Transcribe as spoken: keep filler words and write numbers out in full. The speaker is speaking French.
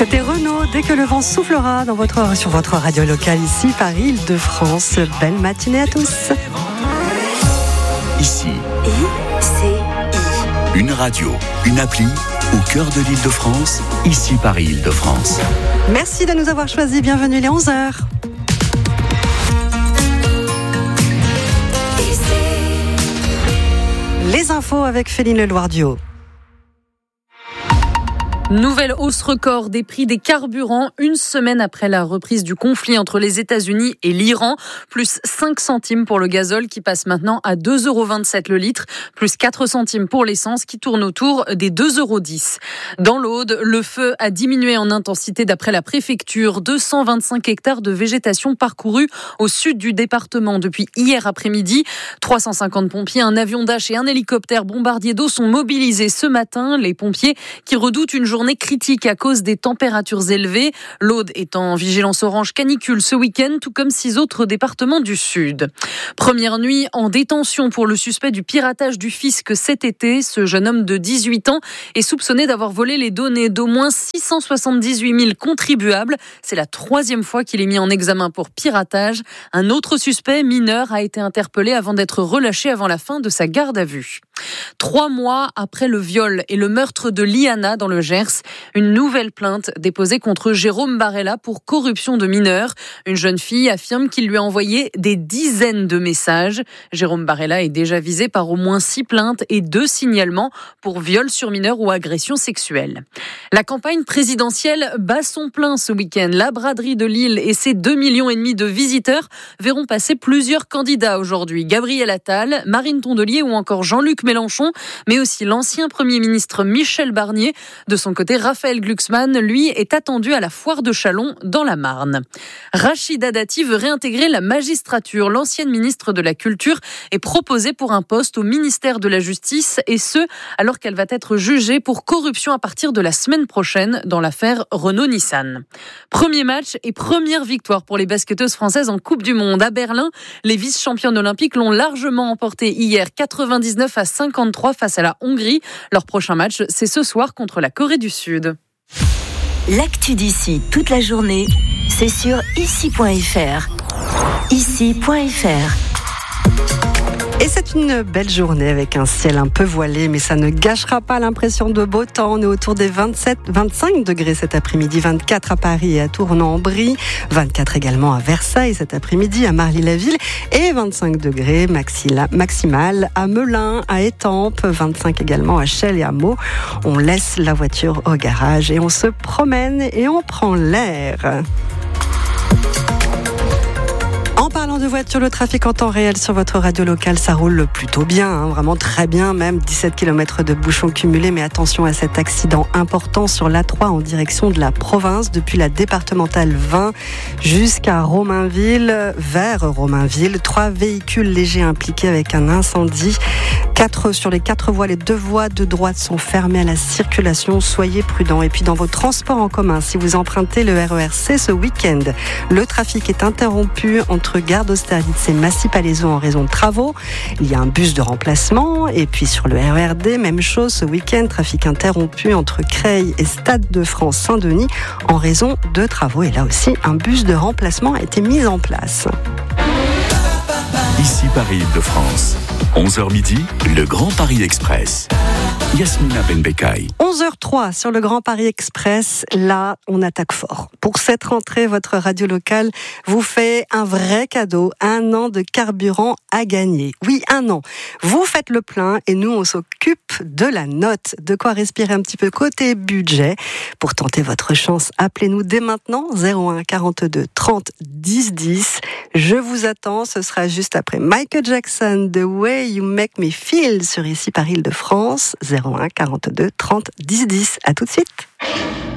C'était Renaud, dès que le vent soufflera dans votre, sur votre radio locale ici par Île-de-France. Belle matinée à tous. Ici, I C I. une radio, une appli au cœur de l'Île-de-France, ici par Île-de-France. Merci de nous avoir choisis. Bienvenue, il est onze heures. Les infos avec Féline Leloir-Duo. Nouvelle hausse record des prix des carburants une semaine après la reprise du conflit entre les États-Unis et l'Iran. Plus cinq centimes pour le gazole qui passe maintenant à deux euros vingt-sept le litre. Plus quatre centimes pour l'essence qui tourne autour des deux euros dix. Dans l'Aude, le feu a diminué en intensité d'après la préfecture. deux cent vingt-cinq hectares de végétation parcourus au sud du département depuis hier après-midi. trois cent cinquante pompiers, un avion Dash et un hélicoptère bombardier d'eau sont mobilisés ce matin. Les pompiers qui redoutent une journée critique à cause des températures élevées. L'Aude est en vigilance orange canicule ce week-end, tout comme six autres départements du sud. Première nuit en détention pour le suspect du piratage du fisc cet été. Ce jeune homme de dix-huit ans est soupçonné d'avoir volé les données d'au moins six cent soixante-dix-huit mille contribuables. C'est la troisième fois qu'il est mis en examen pour piratage. Un autre suspect mineur a été interpellé avant d'être relâché avant la fin de sa garde à vue. Trois mois après le viol et le meurtre de Liana dans le Gers, une nouvelle plainte déposée contre Jérôme Barella pour corruption de mineurs. Une jeune fille affirme qu'il lui a envoyé des dizaines de messages. Jérôme Barella est déjà visé par au moins six plaintes et deux signalements pour viol sur mineurs ou agression sexuelle. La campagne présidentielle bat son plein ce week-end. La braderie de Lille et ses deux millions et demi de visiteurs verront passer plusieurs candidats aujourd'hui. Gabriel Attal, Marine Tondelier ou encore Jean-Luc Mélenchon, mais aussi l'ancien Premier ministre Michel Barnier. De son côté, Raphaël Glucksmann, lui, est attendu à la foire de Châlons dans la Marne. Rachida Dati veut réintégrer la magistrature. L'ancienne ministre de la Culture est proposée pour un poste au ministère de la Justice, et ce, alors qu'elle va être jugée pour corruption à partir de la semaine prochaine dans l'affaire Renault-Nissan. Premier match et première victoire pour les basketteuses françaises en Coupe du Monde. À Berlin, les vice-championnes olympiques l'ont largement emporté hier, quatre-vingt-dix-neuf à cinquante-trois face à la Hongrie. Leur prochain match, c'est ce soir contre la Corée du Sud. L'actu d'ici toute la journée, c'est sur ici point f r. ici point f r. Et c'est une belle journée avec un ciel un peu voilé, mais ça ne gâchera pas l'impression de beau temps. On est autour des vingt-sept, vingt-cinq degrés cet après-midi, vingt-quatre à Paris et à Tournan-en-Brie, vingt-quatre également à Versailles cet après-midi, à Marly-la-Ville, et vingt-cinq degrés maximal à Melun, à Étampes, vingt-cinq également à Chelles et à Meaux. On laisse la voiture au garage et on se promène et on prend l'air. En parlant de voiture, le trafic en temps réel sur votre radio locale, ça roule plutôt bien, hein, vraiment très bien, même dix-sept kilomètres de bouchons cumulés. Mais attention à cet accident important sur l'A trois en direction de la province, depuis la départementale vingt jusqu'à Romainville, vers Romainville. Trois véhicules légers impliqués avec un incendie. Quatre sur les quatre voies, les deux voies de droite sont fermées à la circulation. Soyez prudents. Et puis dans vos transports en commun, si vous empruntez le R E R C ce week-end, le trafic est interrompu entre Gare d'Austerlitz et Massy-Palaiseau en raison de travaux. Il y a un bus de remplacement. Et puis sur le R E R D, même chose ce week-end, trafic interrompu entre Creil et Stade de France Saint-Denis en raison de travaux. Et là aussi, un bus de remplacement a été mis en place. Ici Paris Île-de-France. onze heures midi, le Grand Paris Express. Yasmina Benbekay. onze heures trois sur le Grand Paris Express. Là, on attaque fort. Pour cette rentrée, votre radio locale vous fait un vrai cadeau. Un an de carburant à gagner. Oui, un an. Vous faites le plein et nous, on s'occupe de la note. De quoi respirer un petit peu côté budget. Pour tenter votre chance, appelez-nous dès maintenant. zéro un quarante-deux trente dix dix. Je vous attends. Ce sera juste après Michael Jackson, The Way You Make Me Feel sur Ici par Île-de-France. zéro un quarante-deux trente dix dix. À tout de suite.